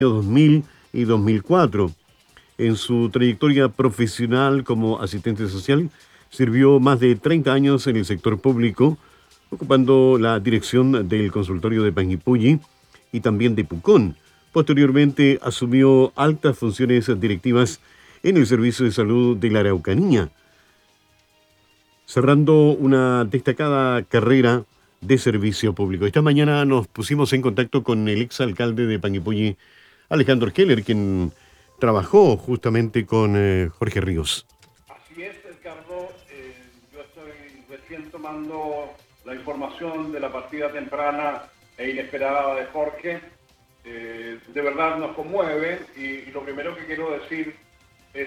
2000 y 2004. En su trayectoria profesional como asistente social, sirvió más de 30 años en el sector público, ocupando la dirección del consultorio de Panguipulli y también de Pucón. Posteriormente asumió altas funciones directivas en el Servicio de Salud de la Araucanía, cerrando una destacada carrera de servicio público. Esta mañana nos pusimos en contacto con el exalcalde de Panguipulli, Alejandro Keller, quien trabajó justamente con Jorge Ríos. Así es, Ricardo. Yo estoy recién tomando la información de la partida temprana e inesperada de Jorge. De verdad nos conmueve y lo primero que quiero decir es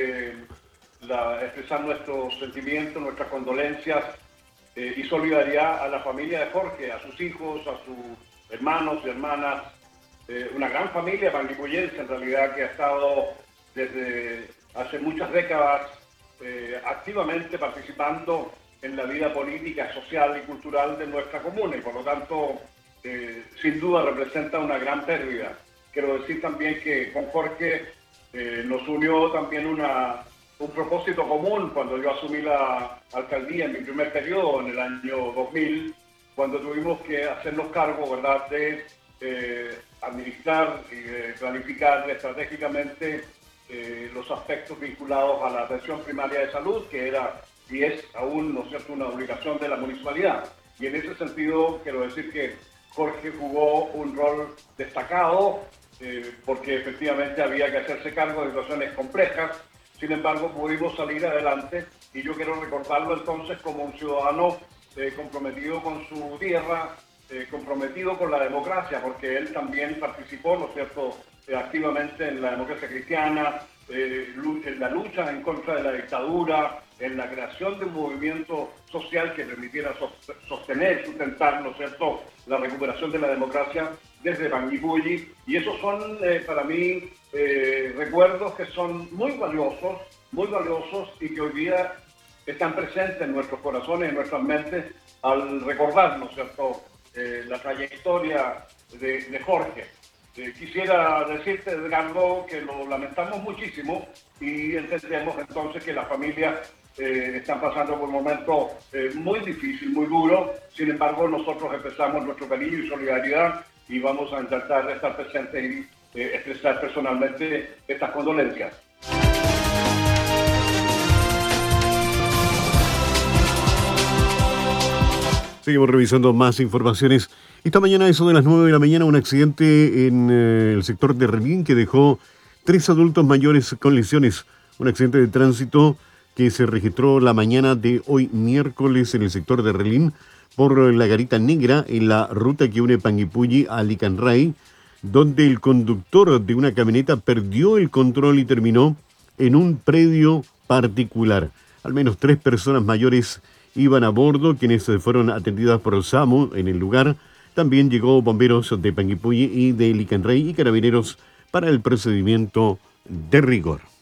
expresar nuestros sentimientos, nuestras condolencias y solidaridad a la familia de Jorge, a sus hijos, a sus hermanos y hermanas. Una gran familia panguipullense en realidad que ha estado desde hace muchas décadas activamente participando en la vida política, social y cultural de nuestra comuna y por lo tanto sin duda representa una gran pérdida. Quiero decir también que con Jorge nos unió también un propósito común cuando yo asumí la alcaldía en mi primer periodo en el año 2000, cuando tuvimos que hacernos cargo, ¿verdad?, de administrar y planificar estratégicamente los aspectos vinculados a la atención primaria de salud, que era y es aún, ¿no es cierto?, una obligación de la municipalidad. Y en ese sentido quiero decir que Jorge jugó un rol destacado porque efectivamente había que hacerse cargo de situaciones complejas. Sin embargo, pudimos salir adelante y yo quiero recordarlo entonces como un ciudadano comprometido con su tierra, comprometido con la democracia, porque él también participó, ¿no es cierto?, activamente en la democracia cristiana, en la lucha en contra de la dictadura, en la creación de un movimiento social que permitiera sostener, sustentar, ¿no es cierto?, la recuperación de la democracia desde Panguipulli. Y esos son para mí recuerdos que son muy valiosos y que hoy día están presentes en nuestros corazones, en nuestras mentes, al recordar, ¿no es cierto?, la trayectoria de Jorge. Quisiera decirte, Edgardo, que lo lamentamos muchísimo y entendemos entonces que las familias están pasando por un momento muy difícil, muy duro. Sin embargo, nosotros expresamos nuestro cariño y solidaridad y vamos a intentar estar presentes y expresar personalmente estas condolencias. Seguimos revisando más informaciones. Esta mañana, eso de las 9 de la mañana, un accidente en el sector de Relín que dejó 3 adultos mayores con lesiones. Un accidente de tránsito que se registró la mañana de hoy miércoles en el sector de Relín por la Garita Negra en la ruta que une Panguipulli a Licanray, donde el conductor de una camioneta perdió el control y terminó en un predio particular. Al menos 3 personas mayores iban a bordo, quienes fueron atendidas por el SAMU en el lugar. También llegó bomberos de Panguipulli y de Licanray y carabineros para el procedimiento de rigor.